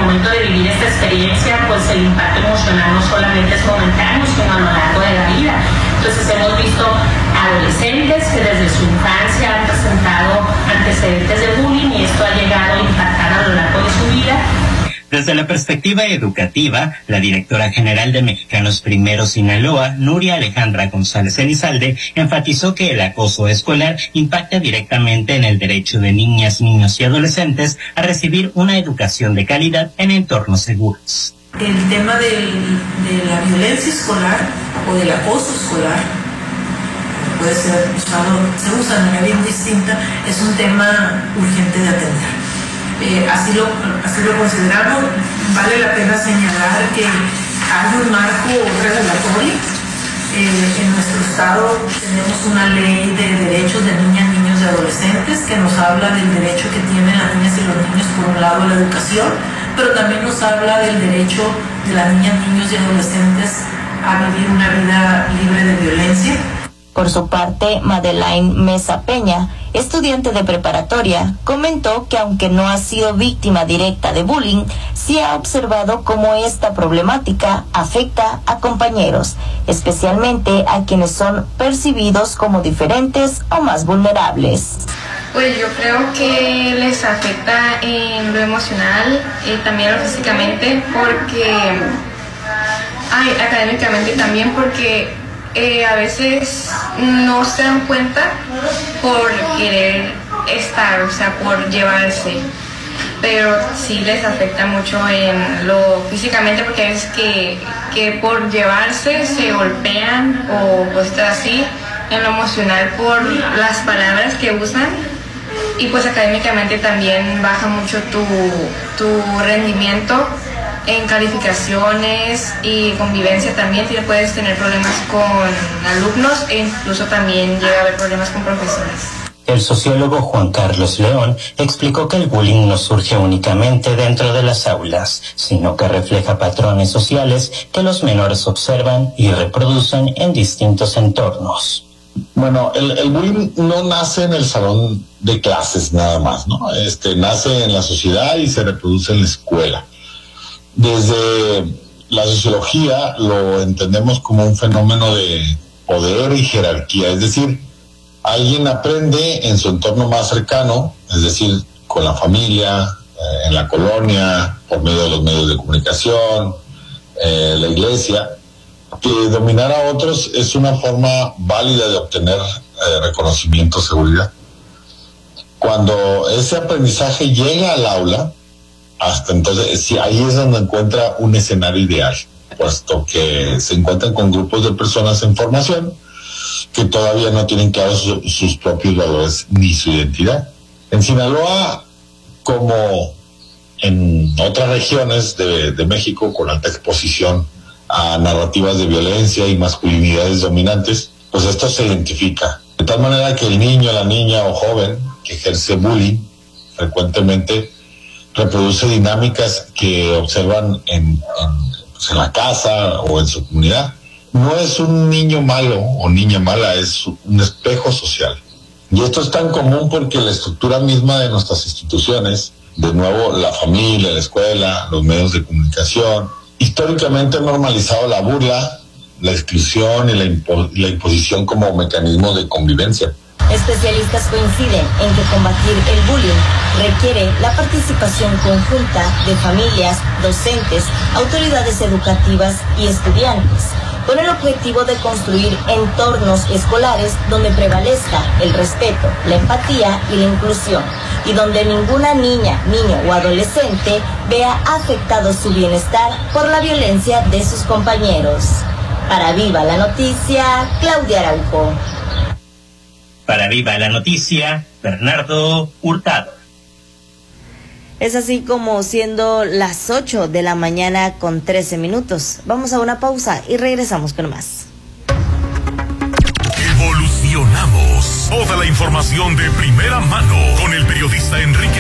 momento de vivir esta experiencia, pues el impacto emocional no solamente es momentáneo, sino a lo largo de la vida. Entonces hemos visto adolescentes que desde su infancia han presentado antecedentes de bullying y esto ha llegado a impactar a lo largo de su vida. Desde la perspectiva educativa, la directora general de Mexicanos Primero Sinaloa, Nuria Alejandra González Elizalde, enfatizó que el acoso escolar impacta directamente en el derecho de niñas, niños y adolescentes a recibir una educación de calidad en entornos seguros. El tema de la violencia escolar o del acoso escolar puede ser usado, se usa de manera bien distinta, es un tema urgente de atender. Así lo consideramos. Vale la pena señalar que hay un marco regulatorio. En nuestro estado tenemos una ley de derechos de niñas, niños y adolescentes que nos habla del derecho que tienen las niñas y los niños, por un lado, a la educación, pero también nos habla del derecho de las niñas, niños y adolescentes a vivir una vida libre de violencia. Por su parte, Madeleine Mesa Peña, estudiante de preparatoria, comentó que aunque no ha sido víctima directa de bullying, sí ha observado cómo esta problemática afecta a compañeros, especialmente a quienes son percibidos como diferentes o más vulnerables. Pues yo creo que les afecta en lo emocional y también físicamente, porque académicamente también, porque a veces no se dan cuenta por querer estar, o sea, por llevarse, pero sí les afecta mucho en lo físicamente, porque es que por llevarse se golpean o cosas así, en lo emocional por las palabras que usan, y pues académicamente también baja mucho tu rendimiento en calificaciones y convivencia. También puedes tener problemas con alumnos e incluso también llega a haber problemas con profesores. El sociólogo Juan Carlos León explicó que el bullying no surge únicamente dentro de las aulas, sino que refleja patrones sociales que los menores observan y reproducen en distintos entornos. Bueno, el bullying no nace en el salón de clases nada más, ¿no? Nace en la sociedad y se reproduce en la escuela. Desde la sociología lo entendemos como un fenómeno de poder y jerarquía, es decir, alguien aprende en su entorno más cercano, es decir, con la familia, en la colonia, por medio de los medios de comunicación, la iglesia, que dominar a otros es una forma válida de obtener reconocimiento, seguridad. Cuando ese aprendizaje llega al aula, hasta entonces, sí, ahí es donde encuentra un escenario ideal, puesto que se encuentran con grupos de personas en formación que todavía no tienen claros sus propios valores ni su identidad. En Sinaloa, como en otras regiones de México con alta exposición a narrativas de violencia y masculinidades dominantes, pues esto se identifica. De tal manera que el niño, la niña o joven que ejerce bullying frecuentemente reproduce dinámicas que observan en la casa o en su comunidad. No es un niño malo o niña mala, es un espejo social. Y esto es tan común porque la estructura misma de nuestras instituciones, de nuevo la familia, la escuela, los medios de comunicación, históricamente han normalizado la burla, la exclusión y la imposición como mecanismo de convivencia. Especialistas coinciden en que combatir el bullying requiere la participación conjunta de familias, docentes, autoridades educativas y estudiantes, con el objetivo de construir entornos escolares donde prevalezca el respeto, la empatía y la inclusión, y donde ninguna niña, niño o adolescente vea afectado su bienestar por la violencia de sus compañeros. Para Viva la Noticia, Claudia Araujo. Para Viva la Noticia, Bernardo Hurtado. Es así como siendo las 8 de la mañana con 13 minutos. Vamos a una pausa y regresamos con más. Evolucionamos. Toda la información de primera mano con el periodista Enrique